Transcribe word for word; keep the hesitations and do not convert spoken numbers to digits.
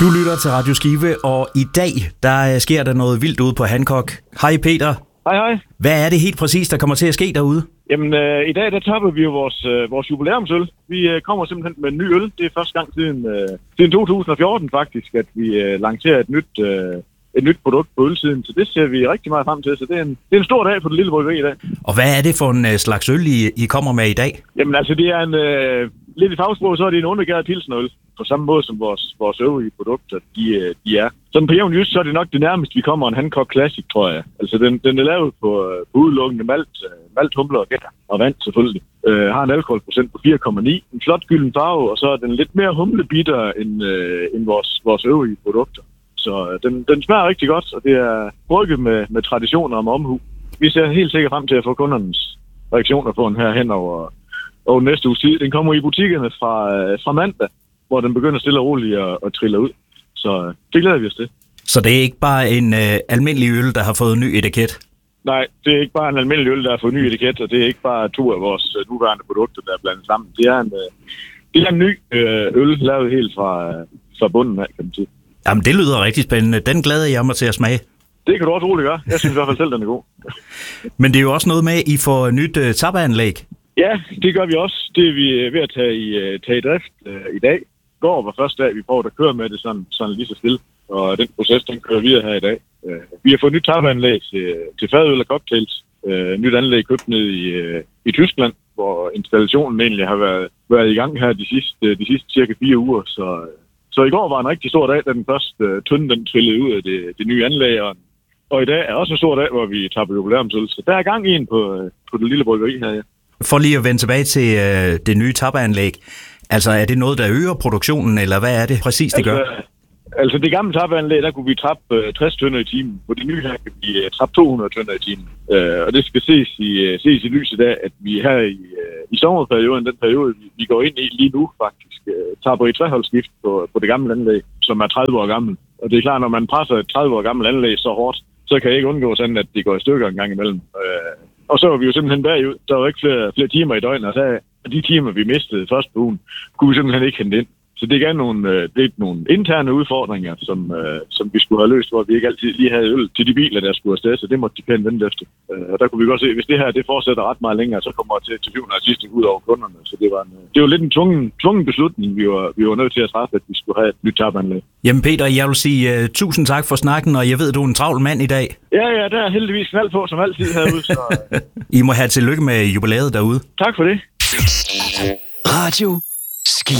Du lytter til Radio Skive, og i dag der sker der noget vildt ude på Hancock. Hej Peter. Hej hej. Hvad er det helt præcis, der kommer til at ske derude? Jamen, øh, i dag der tapper vi jo vores, øh, vores jubilæumsøl. Vi øh, kommer simpelthen med en ny øl. Det er første gang siden, øh, siden to tusind og fjorten faktisk, at vi øh, lancerer et nyt, øh, et nyt produkt på ølsiden. Så det ser vi rigtig meget frem til. Så det er en, det er en stor dag på det lille bryggeri i dag. Og hvad er det for en øh, slags øl, I, I kommer med i dag? Jamen altså, det er en... Øh, lidt i fagsprog, så er det en undergæret pilsnerøl. På samme måde som vores, vores øvrige produkter, de, de er. Sådan på jævn jysk, så er det nok det nærmeste, vi kommer en Hancock Classic, tror jeg. Altså, den, den er lavet på, på udelukkende malt, malt, humler og gær, og vand selvfølgelig. Uh, har en alkoholprocent på fire komma ni, en flot gylden farve, og så er den lidt mere humlebitter end, uh, end vores, vores øvrige produkter. Så uh, den, den smager rigtig godt, og det er brygget med, med traditioner om omhu. Vi ser helt sikkert frem til at få kundernes reaktioner på den her hen over, over næste uges tid. Den kommer i butikkerne fra, uh, fra mandag, hvor den begynder stille og roligt at, at trille ud. Så det glæder vi os til. Så det er ikke bare en øh, almindelig øl, der har fået en ny etiket? Nej, det er ikke bare en almindelig øl, der har fået en ny etiket, og det er ikke bare to af vores øh, nuværende produkter, der er blandet sammen. Det er en, øh, det er en ny øh, øl, lavet helt fra, øh, fra bunden af, kan man sige. Jamen, det lyder rigtig spændende. Den glæder jeg mig til at smage. Det kan du også roligt gøre. Jeg synes i hvert fald selv, den er god. Men det er jo også noget med, at I får nyt øh, tappeanlæg. Ja, det gør vi også. Det er vi ved at tage i, øh, tage i drift øh, i dag. Går var første dag, vi prøvede at køre med det sådan, sådan lige så stille. Og den proces, den kører videre her i dag. Uh, vi har fået et nyt tappeanlæg til, til fadøl og cocktails. Uh, nyt anlæg købt ned i, uh, i Tyskland, hvor installationen egentlig har været, været i gang her de sidste, de sidste cirka fire uger. Så, så i går var en rigtig stor dag, da den første uh, tynde den trillede ud af det, det nye anlæg. Og, og i dag er også en stor dag, hvor vi tapper jubilæumsøl. Så der er gang i en på, på det lille bryggeri her. Ja. For lige at vende tilbage til uh, det nye tappeanlæg. Altså, er det noget, der øger produktionen, eller hvad er det præcis, det gør? Altså, altså det gamle tappeanlæg, der kunne vi trappe uh, tres tønder i timen. På det nye her kan vi uh, trappe to hundrede tønder i timen. Uh, og det skal ses i, uh, ses i lyset af, at vi her i, uh, i sommerperioden, den periode, vi, vi går ind i lige nu faktisk, uh, tapper i treholdsskift på, på det gamle anlæg, som er tredive år gammel. Og det er klart, når man presser et tredive år gammelt anlæg så hårdt, så kan jeg ikke undgå sådan, at det går i stykker en gang imellem. Uh, og så var vi jo simpelthen bagud. Der var ikke flere, flere timer i døgnet, og så de timer, vi mistede først på ugen, kunne vi simpelthen ikke hente ind. Så det gav nogle, det nogle interne udfordringer, som, som vi skulle have løst, hvor vi ikke altid lige havde øl til de biler, der skulle afsted, så det måtte de pænt vente efter. Og der kunne vi godt se, at hvis det her det fortsætter ret meget længere, så kommer det til, til syvende og sidste ud over kunderne. Så det var, en, det var lidt en tvungen, tvungen beslutning, vi var, vi var nødt til at træffe, at vi skulle have et nyt tappeanlæg. Jamen Peter, jeg vil sige uh, tusind tak for snakken, og jeg ved, du er en travl mand i dag. Ja, ja, der er heldigvis knald på, som altid herude. Så... I må have tillykke med jubilæet derude. Tak for det. Radio Skive.